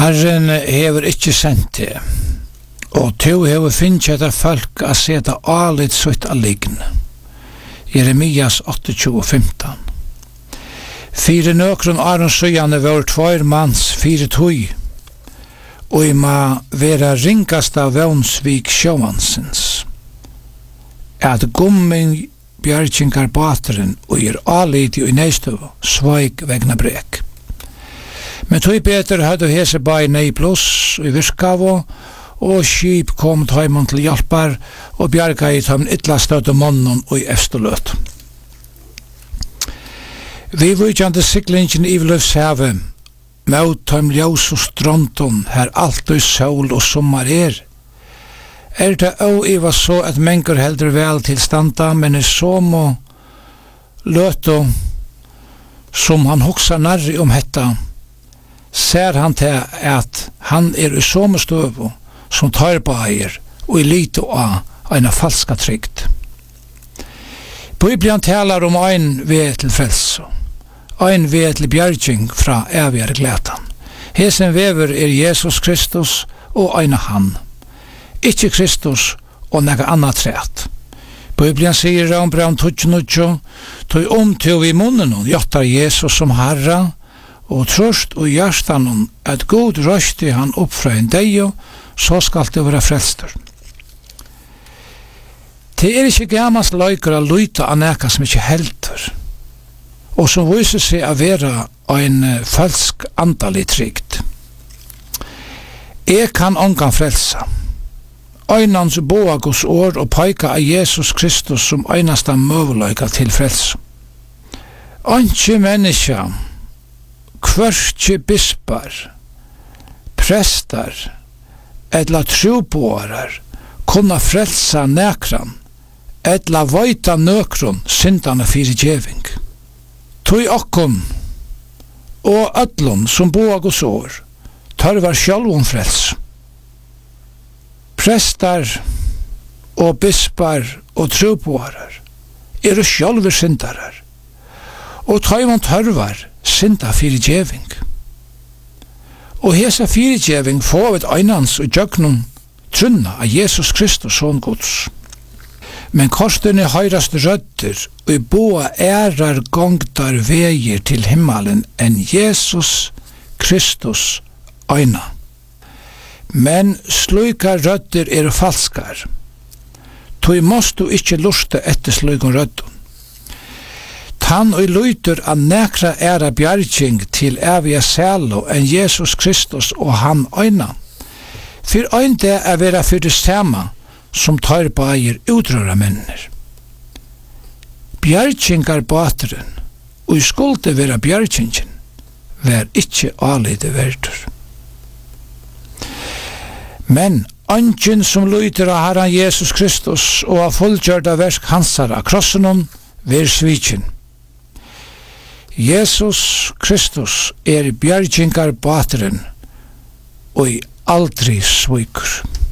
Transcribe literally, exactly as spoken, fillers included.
Herren hever ikkje sendt det, og to hever finnet etter folk a seta alit sutt a lign. Jeremias tjueåtte femten. Fire nøkron aron søyane var tvoir mans fire tøy, og i ma vera ringast av vevnsvik sjåvansens. At gommin bjargingar bateren og er alit i neistøv, sveig vegna brek. Men tøy beter hadde hese bai nei pluss i virkavo, og skip kom tøymon til hjelpar og bjarga i tøymon ytla støtte månen og i efterløt. Vi vujjande siklingen i Løvshave, med tøym ljós og stronton, her alt og sol og sommar er. Er det også i var så at mengur heldur vel til standa, men er så må løto som han hoksa narri om hetta, ser han til at han er i somme støvo som tar på eier og i lite av eina falska trygt. Bibelen talar om ein ved til frelse, ein ved til bjarging fra evigere glætan. Hesen vever er Jesus Kristus og eina han. Ikke Kristus og nega anna træt. Bibelen sier om Braun tutjenutjo, tog om til vi munnen og jottar Jesus som Herra, og trøst og hjertan at god røsti han opp fra en deio, så skal det være frelster. Det er ikke gammast løyker å luita av neka som ikke helter, og som viser seg å være en falsk andalig trygt. Jeg kan ongan frelsa. Øynans boa Guds ord og peika av Jesus Kristus som einasta møveløyka til frelsa. Ønske menneska, kvørkje bispar, prestar, etla troboarar, kunna frelsa nekran, etla vøyta nøkron, syndane fyrir djeving. Tui okkon, og öllum som boa Guds år, tørvar sjálvum frels. Prestar og bispar og troboarar er sjálvur syndarar, og tøymon tørvar synda fyrir djeving. Og hesa fyrir djeving får vi et einans og djøgnum trunna av Jesus Kristus son Guds. Men korstene høyrast rødder og i boa ærar gongtar veier til himmelen enn Jesus Kristus eina. Men sluika rødder er falskar. Tui måst du ikkje lusta etter sluikon røddun. Han og lyter av nekra æra bjarging til evige sælo enn Jesus Kristus og han øyna. For øyn det er vera for det samme som tar bægir utrøra menner. Bjargingar bateren, og i skulde vera bjargingen, vær ikkje alide verdur. Men øngen som lyter av Herren Jesus Kristus og av fullgjørda versk hansara krossenon, ver svikjen. Jesus Kristus er bjargingar bateren og aldri svikur.